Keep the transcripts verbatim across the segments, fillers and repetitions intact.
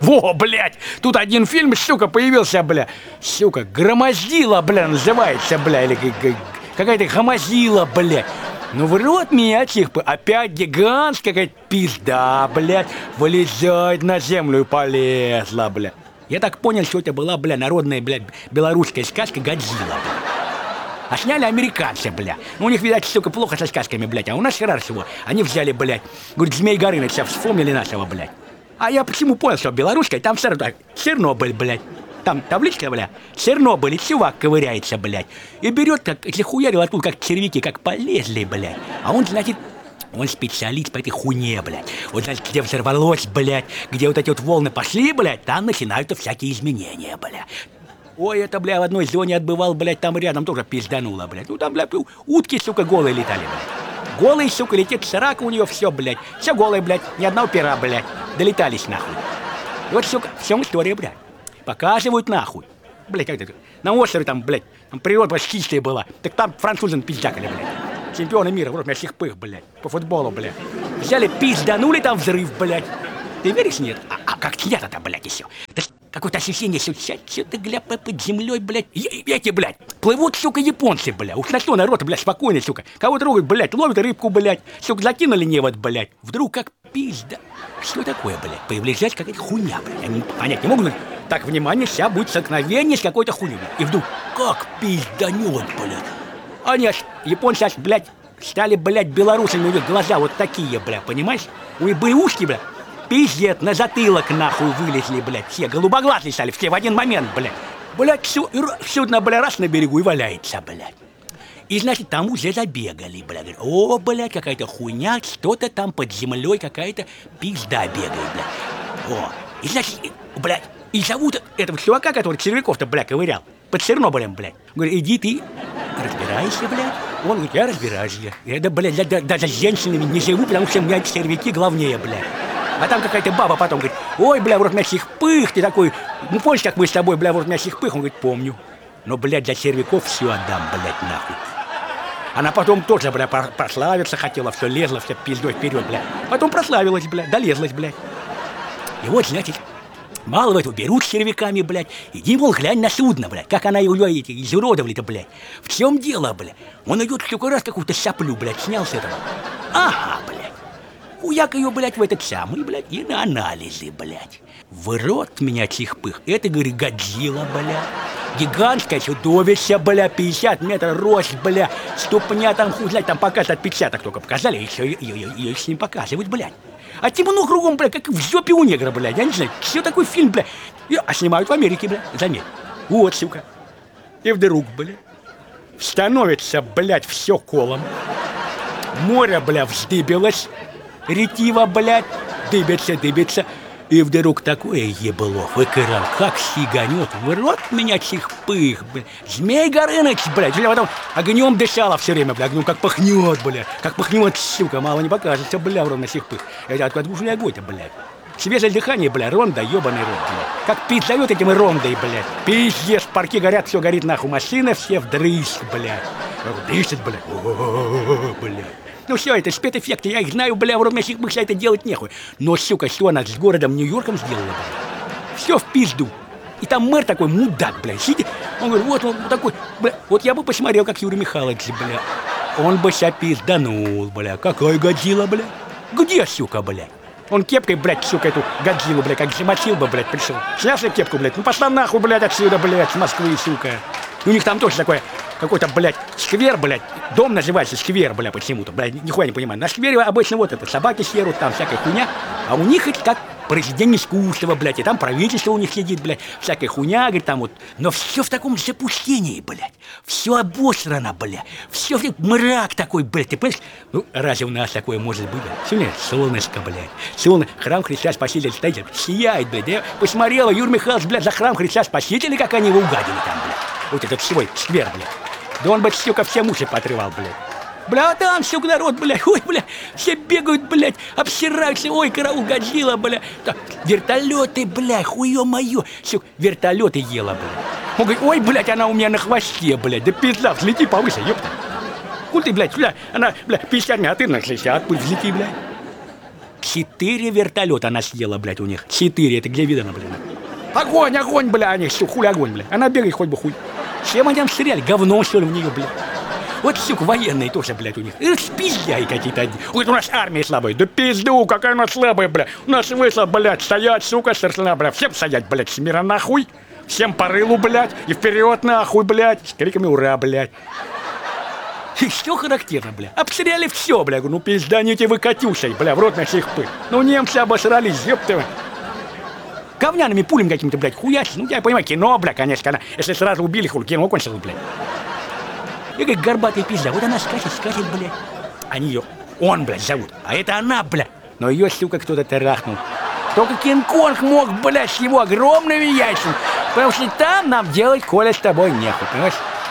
Во, блядь, тут один фильм, сука, появился, бля. Сука, «Громоздила», бля, называется, бля, или какая-то «Громоздила», бля. Ну в рот меня типа, опять гигантская какая-то пизда, блядь, вылезает на землю и полезла, бля. Я так понял, что это была, бля, народная, блядь, белорусская сказка «Годзилла», бля. А сняли американцы, бля. Ну у них, видать, сука, плохо со сказками, блядь, а у нас хорошо. Они взяли, блядь, говорит, Змей Горыныча, вспомнили нашего, блядь. А я почему понял, что белорусская, там все равно Чернобыль, блядь. Там табличка, бля, Чернобыль, и чувак ковыряется, блядь. И берет, как захуярил оттуда, как червяки, как полезли, блядь. А он, значит, он специалист по этой хуйне, блядь. Вот, значит, где взорвалось, блядь, где вот эти вот волны пошли, блядь, там начинаются всякие изменения, блядь. Ой, это, бля, в одной зоне отбывал, блядь, там рядом тоже пиздануло, блядь. Ну там, бля, утки, сука, голые летали, блядь. Голый, сука, летит срака у нее, все, блядь. Все голое, блядь, ни одного пера, блядь. Долетались, нахуй. И вот, сука, в чем история, блядь. Показывают, нахуй. Блядь, как это? На острове там, блядь, там природа почти чистая была. Так там французы пиздякали, блядь. Чемпионы мира, вроде всех пых, блядь, по футболу, блядь. Взяли, пизданули, там взрыв, блядь. Ты веришь, нет? А, а как снято-то, блядь, еще? Какое-то ощущение, что что-то, гля, под землей, блядь. Эти, блядь, плывут, сука, японцы, блядь. Уж на что народ, блядь, спокойно, сука. Кого трогают, блядь, ловят рыбку, блядь. Сука, закинули невод, блядь. Вдруг как пизда. Что такое, блядь? Появляется какая-то хуйня, блядь. Они понять не могут. Так, внимание, сейчас будет столкновение с какой-то хуйней. И вдруг как пизданет, блядь. Они аж, японцы аж, блядь, стали, блядь, белорусами, у них глаза вот такие, блядь, понимаешь? У них были ушки, блядь. Пиздец, на затылок нахуй вылезли, блядь, все голубоглазые стали, все в один момент, блядь. Блядь, все, судно, блядь, раз на берегу и валяется, блядь. И, значит, там уже забегали, блядь. О, блядь, какая-то хуйня, что-то там под землей, какая-то пизда бегает, блядь. О, и, значит, блядь, и зовут этого чувака, который червяков-то, блядь, ковырял, под Чернобылем, блядь. Говорит, иди ты, разбирайся, блядь. Он говорит, я разбираюсь, я, да, блядь, я, даже с женщинами не живу, потому что у меня червяки главнее, блядь. А там какая-то баба потом говорит, ой, бля, вот у меня сих-пых, ты такой, ну помнишь, как мы с тобой, бля, вот у меня сих-пых? Он говорит, помню. Но, блядь, для червяков все отдам, блядь, нахуй. Она потом тоже, бля, прославиться хотела, все лезла, все пиздой вперед, бля. Потом прославилась, бля, долезлась, блядь. И вот, значит, малого эту берут с червяками, блядь, иди, мол, глянь на судно, блядь, как она его эти изуродовали-то, блядь. В чем дело, блядь? Он идет столько раз какую-то сяплю, блядь, снял с этого. Ага, блядь. Уяк ее, блядь, в этот самый, блядь, и на анализы, блядь. В рот меня чих-пых. Это, говорит, Годзилла, блядь. Гигантское чудовище, бля, пятьдесят метров рост, бля. Ступня там, хуй знать, там показывают отпечаток только показали, и все, ее с ним показывают, блядь. А темно кругом, бля, как в жопе у негра, блядь. Я не знаю, что такой фильм, бля. А снимают в Америке, бля, заметь. Вот, сука. И вдруг, бля, становится, блядь, все колом. Море, бля, вздыбилось. Ретива, блядь, дыбится, дыбится. И вдруг такое ебло выкрал, как сиганет. В рот меня чих-пых, блядь. Змей Горыныч, блядь. Или потом огнем дышала все время, блядь. Ну как пахнет, блядь. Как пахнет, сука, мало не покажется, бля, ровно чих-пых. Это откуда уж не огонь-то, блядь. Свежее дыхание, бля, ронда, ебаный рот, блядь. Как пить зовет этим рондой, блядь. Пиздец, парки горят, все горит нахуй. Машины все вдрысь, блядь. Дышит, блядь. О-о-о-о, блядь. Ну все, это спецэффекты, я их знаю, бля, вроде мне это делать нехуй. Но, сука, что она с городом Нью-Йорком сделала, бля? Все в пизду. И там мэр такой мудак, бля, сидит. Он говорит, вот он такой, бля, вот я бы посмотрел, как Юрий Михайлович, бля. Он бы себя пизданул, бля. Какой Годзилла, бля? Где, сука, бля? Он кепкой, блядь, сука, эту Годзиллу, бля, как замочил бы, блядь, пришел. Снял себе кепку, блядь, ну пошла нахуй, блядь, отсюда, блядь, с Москвы, сука. У них там тоже такое, какой-то, блядь, сквер, блядь, дом называется сквер, блядь, почему-то, блядь, нихуя не понимаю. На сквере обычно вот это, собаки серут, там всякая хуйня, а у них это как произведение искусства, блядь, и там правительство у них сидит, блядь, всякая хуйня, говорит, там вот. Но все в таком запустении, блядь, все обосрано, блядь, все мрак такой, блядь, ты понимаешь? Ну, разве у нас такое может быть, блядь? Сегодня солнышко, блядь, солнышко, храм Христа Спасителя стоит, сияет, блядь, я посмотрела, Юрий Михайлович, блядь, за храм Христа Спасителя, как они его угадили там, блядь. Вот этот свой сквер, блядь. Да он бы, сука, все уши поотрывал, блядь. Бля, там, сука, народ, блядь, ой, блядь, все бегают, блядь, обсираются, ой, караул, Годзилла, блядь. Так, вертолеты, блядь, хуё моё, сука, вертолеты ела, блядь. Он говорит, ой, блядь, она у меня на хвосте, блядь, да пизда, взлети повыше, ёпта. Куль ты, блядь, бля, она, блядь, пятьдесят метров, а ты на шестьдесят, пусть взлети, блядь. Четыре вертолета она съела, блядь, у них. Четыре, это где видано, блядь? Огонь, огонь, бля, они, все, хуй огонь, бля. Она бегает хоть бы хуй. Чем они там стреляли? Говно, что ли, в нее, блядь? Вот, сука, военные тоже, блядь, у них. Это спиздяи какие-то одни. Вот у нас армия слабая. Да пизду, какая она слабая, бля. У нас вышла, блядь, стоять, сука, старшина, бля. Всем стоять, блядь, смирно нахуй. Всем по рылу, блядь. И вперед, нахуй, блядь. С криками ура, блядь. И все характерно, бля. Обстреляли все, бля. Ну, пизданите вы Катюшей, бля, в рот на всех пыль. Ну, немцы обосрались, ёпты. Говняными пулями какими-то, блядь, хуясь. Ну, я понимаю, кино, бля, конечно, когда, если сразу убили, хуй, кино кончилось, блядь. И как горбатая пизда, вот она скачет, скачет, блядь. Они ее, он, блядь, зовут, а это она, блядь. Но ее, сука, кто-то тарахнул. Только Кинг-Конг мог, блядь, с его огромными яйцами. Потому что там нам делать, Коля, с тобой нехуй, понимаешь?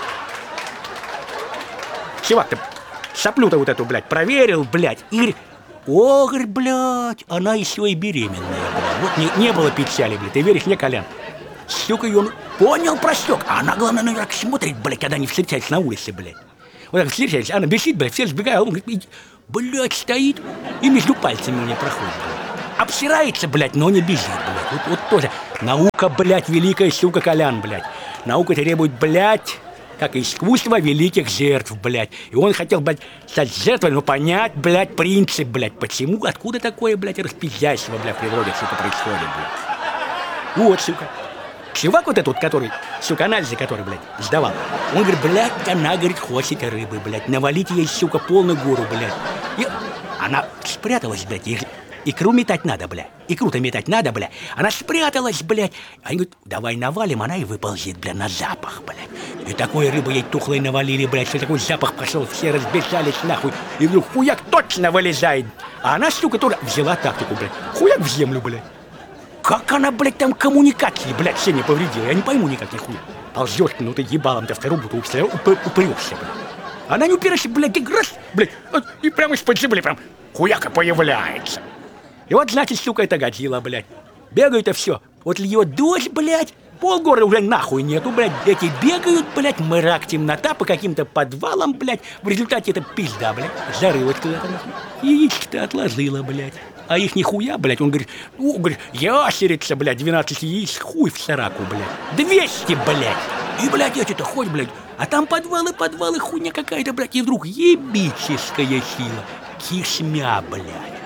Чувак, ты соплю-то вот эту, блядь, проверил, блядь, и говорит, о, говорит, блядь, она еще и беременная, блядь. Вот не, не было печали, блядь, ты веришь мне, Колян? Сука, и он понял, просек. А она, главное, наверное, смотрит, блядь, когда они встречаются на улице, блядь. Вот так встречаются, она бесит, блядь, все сбегают, он говорит, блядь, стоит и между пальцами у нее проходит, блядь. Обсирается, блядь, но не бежит, блядь. Вот, вот тоже. Наука, блядь, великая, сука, Колян, блядь. Наука требует, блядь, как искусство великих жертв, блядь. И он хотел, блядь, стать жертвой, но понять, блядь, принцип, блядь, почему, откуда такое, блядь, распиздяйство, блядь, в природе, сука, происходит, блядь. Вот, сука. Чувак вот этот, который, сука, анализы, который, блядь, сдавал, он говорит, блядь, она, говорит, хочет рыбы, блядь, навалить ей, сука, полную гору, блядь. И она спряталась, блядь, и икру метать надо, блядь, икру-то метать надо, блядь. Она спряталась, блядь. Они говорят, давай навалим, она и выползет, блядь, на запах, блядь. И такой рыбы ей тухлой навалили, блядь, что такой запах пошел, все разбежались нахуй. И вдруг хуяк точно вылезает. А она, сука, тоже взяла тактику, блядь, хуяк в землю, блядь. Как она, блядь, там коммуникации, блядь, все не повредила? Я не пойму никак, нихуя. Ползешь, ну ты ебалом-то в трубу-то упрешься, блядь. Она не упирается, блядь, и раз, блядь, и прямо из-под земли прям хуяка появляется. И вот, значит, сука, это Годзилла, блядь. Бегают-то все. Вот ее дождь, блядь, полгорода уже нахуй нету, блядь. Эти бегают, блядь, мрак, темнота по каким-то подвалам, блядь. В результате это пизда, блядь. Зарылась куда-то, нахуй. Яички-то отложила, блядь. А их нихуя, блядь, он говорит, ну, говорит, ящерица, блядь, двенадцать яиц, хуй в сараку, блядь. двести, блядь. И, блядь, эти-то хоть, блядь. А там подвалы, подвалы, хуйня какая-то, блядь. И вдруг ебическая сила. Кишмя, блядь.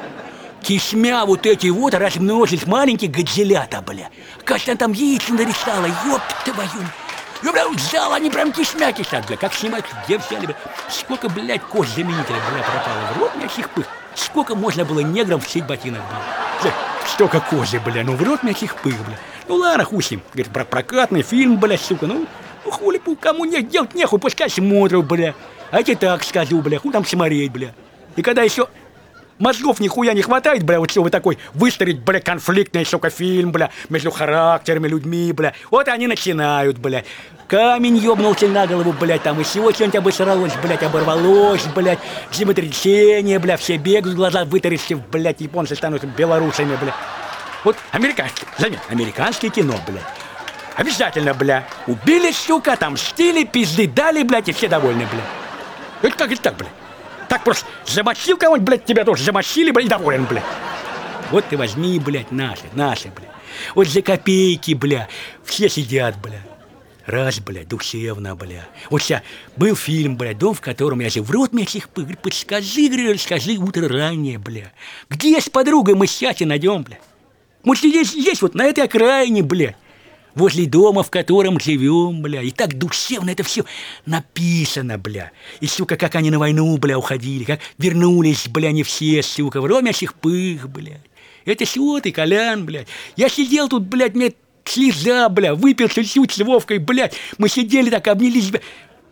Кишмя вот эти вот размножились маленькие годзиллята, бля. Кажется, она там яйца нарисовала, ёб твою. И, бля, взял, они прям кишмя кишат, бля. Как снимать, где взяли, бля. Сколько, блядь, кость заменителя, бля, пропало. В рот мясих пых. Сколько можно было неграм всеть ботинок, бля. Столько кожи, бля, ну в рот мясих пых, бля. Ну ладно, хуй с ним. Говорит, про прокатный фильм, бля, сука, ну, ну хули, кому не делать нехуй, пускай смотрят, бля. А я тебе так скажу, бля, хуй там смотреть, бля. И когда еще мозгов нихуя не хватает, бля, вот чтобы такой выстроить, бля, конфликтный, сука, фильм, бля, между характерами, людьми, бля. Вот они начинают, бля. Камень ёбнулся на голову, блядь, там и всего что-нибудь обосралось, блядь, оборвалось, блядь, землетрясение, бля, все бегают, глаза вытаращив, блядь, японцы становятся белорусами, бля. Вот американские, заметь, американское кино, блядь. Обязательно, бля, убили, сука, отомстили, пизды дали, блядь, и все довольны, бля. Это как это так, бля? Так просто замочил кого-нибудь, блядь, тебя тоже замочили, блядь, и доволен, блядь. Вот ты возьми, блядь, наши, наши, блядь. Вот за копейки, бля, все сидят, бля. Раз, блядь, душевно, бля. Вот сейчас был фильм, блядь, дом, в котором я же в рот мясих пых. Говорит, подскажи, говорит, расскажи утро раннее, бля. Где с подругой мы счастье найдем, бля? Мы здесь, здесь вот на этой окраине, бля. Возле дома, в котором живем, бля. И так душевно это все написано, бля. И, сука, как они на войну, бля, уходили, как вернулись, бля, не все, сука, в рот мясих пых, блядь. Это всего ты, Колян, блядь. Я сидел тут, блядь, мне слеза, бля, выпил чуть-чуть с Вовкой, блядь. Мы сидели так, обнялись, бля.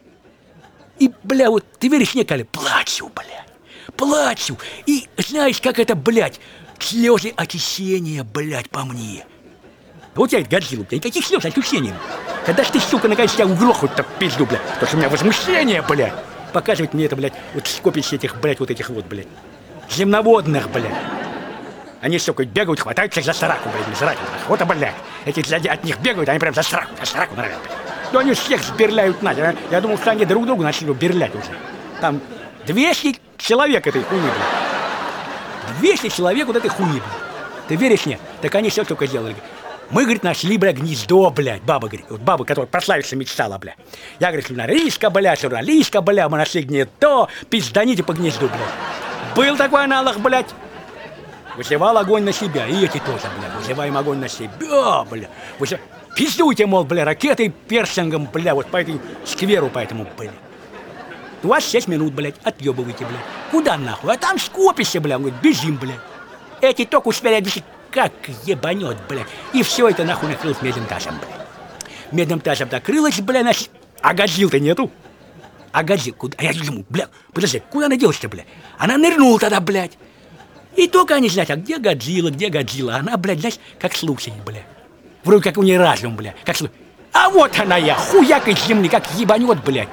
И, бля, вот, ты веришь мне, Коля, плачу, бля. Плачу. И знаешь, как это, блядь, слезы отечения, блядь, по мне. Вот я это Годзиллу, бля, никаких слез отечения. Когда ж ты, сука, наконец тебя угрохают-то пизду, бля. Потому что у меня возмущение, бля. Показывать мне это, блядь, вот скопище этих, блядь, вот этих вот, блядь, земноводных, блядь. Они, сука, бегают, хватаются за сраку, блядь, за раку. Вот, а, блядь, эти сзади от них бегают, они прям за сраку, за сраку норовят. Ну, они всех сберляют нахер. Я, я думал, что они друг другу начали берлять уже. Там двести человек этой хуйни, блядь. двести человек вот этой хуйни, блядь. Ты веришь мне? Так они все только сделали. Мы, говорит, нашли, блядь, гнездо, блядь. Баба, говорит, вот баба, которая прославиться мечтала, блядь. Я, говорит, журналистка, блядь, журналистка, блядь, мы нашли гнездо, пизданите по гнезду, блядь. Был такой аналог, блядь. Вызывал огонь на себя, и эти тоже, блядь. Вызываем огонь на себя, блядь. Вызыв... Пиздуйте, мол, блядь, ракетой, персингом, блядь, вот по этому скверу, по этому, блядь. двадцать шесть минут, блядь, отъебывайте, блядь. Куда нахуй? А там скопище, блядь, говорит, бежим, блядь. Эти только успели объяснить, как ебанет, блядь. И все это нахуй накрылось медным тазом, блядь. Медным тазом накрылось, блядь, наш... А Годзилл-то нету. А Годзилл, куда? А я думаю, блядь, подожди, куда она делась-то, блядь? Она нырнула тогда, блядь. И только они знают, а где Годзилла, где Годзилла? Она, блядь, знаешь, как слушает, блядь. Вроде как у нее разум, блядь, как слушает. А вот она я, хуяк из земли, как ебанет, блядь.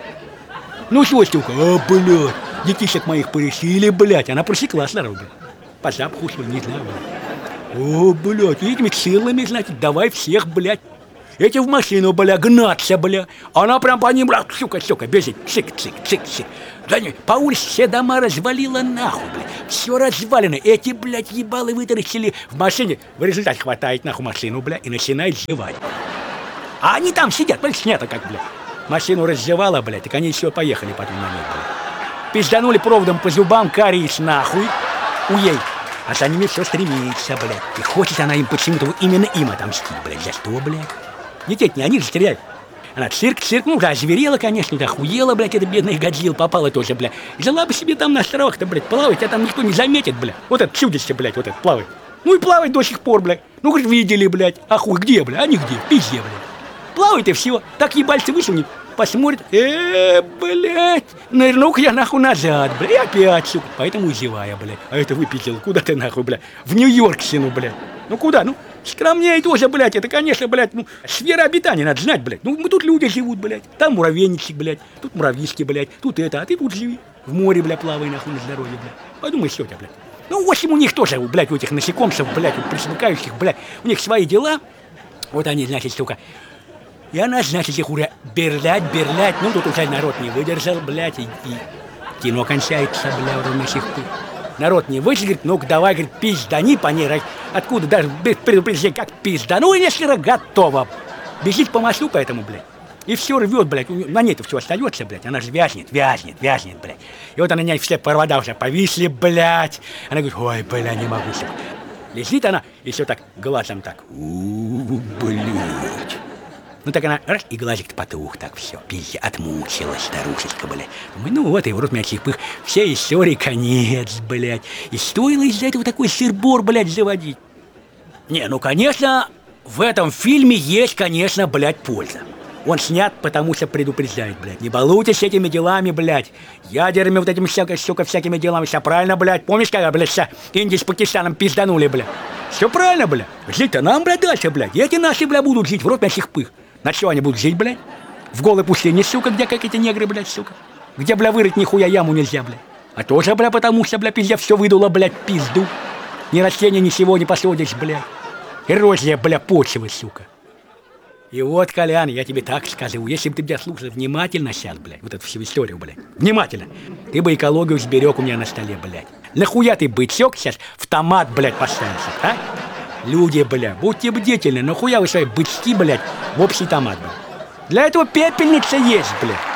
Ну что, штука, а, блядь, детишек моих порешили, блядь. Она просекла сразу, блядь. По запаху, что ли, не знаю, блядь. О, блядь, этими силами, значит, давай всех, блядь. Эти в машину, бля, гнаться, бля. Она прям по ним, бля, сука, сука, бежит. Цик, цик, цик, цик. За ней по улице все дома развалила нахуй, бля. Все развалено. Эти, блядь, ебалы вытаращили в машине. В результате хватает нахуй машину, бля, и начинает зевать. А они там сидят, блядь, снято как, бля. Машину раззевала, блядь, так они еще поехали потом на ней, бля. Пизданули проводом по зубам, кариес нахуй. Уей. А за ними все стремится, блядь. И хочет она им почему-то именно им отомстить, блядь. За что, блядь? Детей не они же стреляют. Она цирк, цирк, ну да, озверела, конечно, да, охуела, блядь, эта бедная Годзилла попала тоже, блядь. Жила бы себе там на островах-то, блядь, плавать, а там никто не заметит, блядь. Вот это чудище, блядь, вот это плавает. Ну и плавает до сих пор, блядь. Ну, говорит, видели, блядь. А хуй, где, блядь? А нигде, в пизде, блядь. Плавает и все. Так ебальцы высунет, посмотрит. Э, блядь, нырну-ка я нахуй назад, блядь, и опять, сука. Поэтому зевая, блядь. А это выпиздил, куда ты нахуй, блядь? В Нью-Йорк сину, блядь. Ну куда, ну? Скромнее тоже, блядь, это, конечно, блядь, ну, сфера обитания надо знать, блядь. Ну, мы тут люди живут, блядь, там муравейничек, блядь, тут муравьишки, блядь, тут это, а ты тут живи. В море, блядь, плавай, нахуй, на здоровье, блядь. Подумай, что у тебя, блядь. Ну, в общем, у них тоже, блядь, у этих насекомцев, блядь, у присмыкающих, блядь, у них свои дела. Вот они, значит, сука. И она, значит, их уже берлять, берлять. Ну, тут уже народ не выдержал, блядь, и, и кино кончается, блядь, уже на сих пор. Народ не выжил, ну-ка давай, говорит, пиздани по ней, откуда даже без предупреждения, как пиздану, и если готово. Бежит по мосту по этому, блядь. И все рвет, блядь, на ней-то все остается, блядь, она же вязнет, вязнет, вязнет, блядь. И вот она на ней все провода уже повисли, блядь. Она говорит, ой, бля, не могу, сука. Лежит она, и все так, глазом так, у-у-у, блядь. Ну так она, раз, и глазик-то потух, так все, пизде, отмучилась старушечка, блядь. Думаю, ну вот, и в рот меня чихпых, все истории конец, блядь. И стоило из-за этого такой сыр-бор, блядь, заводить. Не, ну, конечно, в этом фильме есть, конечно, блядь, польза. Он снят, потому что предупреждает, блядь. Не балуйтесь этими делами, блядь. Ядерными вот этими, всякой, сука, всякими делами. Все правильно, блядь. Помнишь, когда, блядь, вся Индия с Пакистаном пизданули, блядь? Все правильно, блядь. Жить-то нам, блядь, дальше, блядь. И эти наши, блядь, будут жить в рот мясных пых. На что они будут жить, блядь? В голой пустыне, сука, где как эти негры, блядь, сука? Где, бля, вырыть нихуя яму нельзя, блядь? А тоже, бля, потому что, бля, пиздец, все выдуло, блядь, пизду. Ни растения, ничего не посадишь, блядь. Эрозия, бля, почвы, сука. И вот, Колян, я тебе так скажу, если бы ты меня слушал внимательно сейчас, блядь, вот эту всю историю, блядь, внимательно, ты бы экологию сберег у меня на столе, блядь. Нахуя ты бычок сейчас в томат, блядь, поставился, а? Люди, бля, будьте бдительны, нахуя вы свои бычки, блядь, в общий томат, блядь. Для этого пепельница есть, блядь.